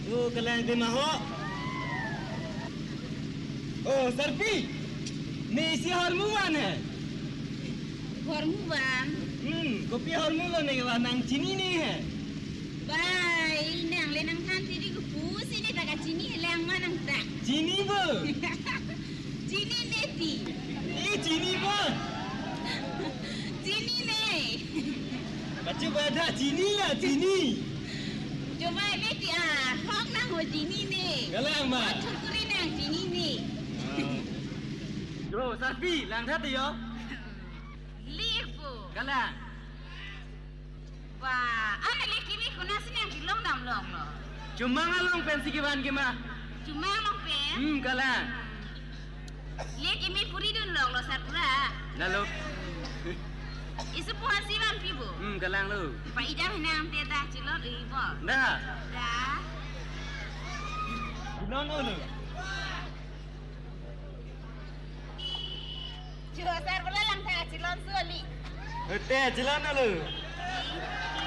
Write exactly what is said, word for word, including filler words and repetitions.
Tu kalian di mahok. Oh, Sarpi. Ni isi hormuan eh. Hormuan. Hmm, kopi hormuan ni nang cini ni eh. Bai, nang le nang kan tiri ku pusi ni tak cini lang manang tak. Cini ber. Cini neti. Ini cini ber. Cini ne. Baca pada cini lah, cini. Coba neti ah, hok nang ho cini ne. Galang ba? Cukuri nang cini ne. Yo, Sarpi, lang dah tu yo. Lifu. Galang. Wah, ana le kini kuna sinang kilong dam long lo. Cuma ngalong pensi kiban kima. Cuma long pen. Hmm, galang. Le kimi puri dun long lo sarpura. Lalu. Isu puan siwan pibu. Hmm, galang lu. Pa idam hinam te dah cilot ibo. Dah. Dah. Non lu. Cuba sarpura lang ta cilot suali. Teh, jalan lu.